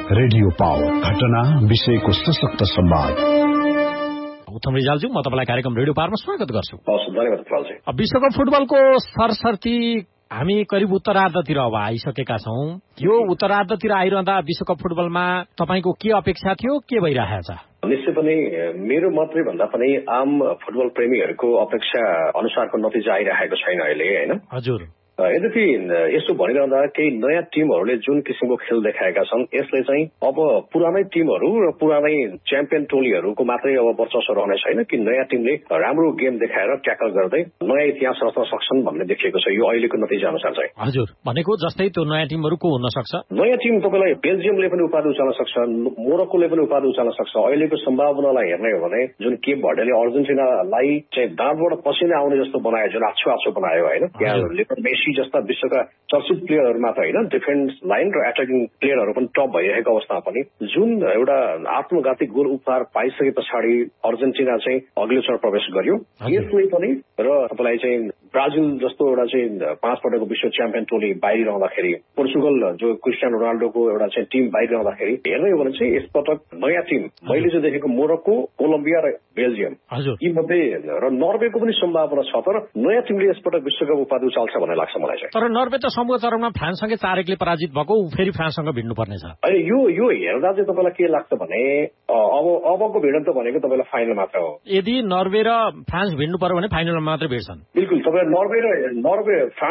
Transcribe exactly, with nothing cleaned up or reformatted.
Radio power घटना विषयको सशक्त संवाद। उत्तम रिजालज्यू, म तपाईलाई कार्यक्रम रेडियो पावरमा स्वागत गर्छु। धन्यवाद। विश्वकप फुटबलको सरसर्ती हामी करिब उत्तरार्धतिर अब आइसकेका छौं। यो उत्तरार्धतिर आइरहँदा विश्वकप फुटबलमा तपाईको के अपेक्षा थियो, के भइरहेको छ? निश्चय पनि मेरो मात्रै भन्दा पनि आम फुटबल प्रेमीहरूको अपेक्षा अनुसारको नतिजा आइरहेको छैन अहिले, हैन? हजुर। यद्यपि यसो भनिरहँदा केही नयाँ टिमहरूले जुन किसिमको खेल देखाएका छन्, यसले चाहिँ अब पुरानै टिमहरू र पुरानै च्याम्पियन टोलीहरूको मात्रै अब वर्चस्व रहने छैन कि नयाँ टिमले राम्रो गेम देखाएर ट्याकल गर्दै नयाँ इतिहास रच्न सक्छन् भन्ने देखिएको छ यो अहिलेको नतिजा अनुसार चाहिँ। हजुर, भनेको जस्तै त्यो नयाँ टिमहरू को हुन सक्छ? नयाँ टिम तपाईलाई बेल्जियमले पनि उपाधि उचाल्न सक्छ, मोरक्कोले पनि उपाधि उचाल्न सक्छ। अहिलेको सम्भावनालाई हेर्ने हो भने जुन केप भर्डेले अर्जेन्टिनालाई चाहिँ दाँतबाट पसिना आउने जस्तो बनायो, जुन आछो आछो बनायो, होइन? त्यहाँ लियोनल मेसी जस्ता विश्वका चर्चित प्लेयरहरू मात्र होइन, डिफेन्स लाइन र एटाकिङ प्लेयरहरू पनि टप भइरहेको अवस्थामा पनि जुन एउटा आत्मघाती गोल उपहार पाइसके पछाडि अर्जेन्टिना चाहिँ अघिल्लो चरण प्रवेश गर्यो। यसले पनि र तपाईँलाई चाहिँ ब्राजिल जस्तो एउटा चाहिँ पाँच पटकको विश्व च्याम्पियन टोली बाहिरिरहँदाखेरि, पोर्चुगल जो क्रिस्टियानो रोनाल्डोको एउटा चाहिँ टिम बाहिरिरहँदाखेरि हेर्ने हो भने चाहिँ यसपटक नयाँ टिम मैले चाहिँ देखेको मोरक्को, कोलम्बिया र बेल्जियम यी मध्ये र नर्वेको पनि सम्भावना छ, तर नयाँ टिमले यसपटक विश्वकप उपाधि उचाल्छ भन्ने लाग्छ मलाई चाहिँ। तर नर्वे त समूह चरणमा फ्रान्ससँगै चार एकले पराजित भएको, फेरि फ्रान्ससँग भिड्नु पर्नेछ। अहिले यो यो हेर्दा चाहिँ तपाईँलाई के लाग्छ भने अब अबको भिडन त भनेको तपाईँलाई फाइनल मात्र हो। यदि नर्वे र फ्रान्स भिड्नु पर्यो भने फाइनलमा मात्रै भिड्छन्। बिल्कुल, तपाईँ नर्वे र नर्वे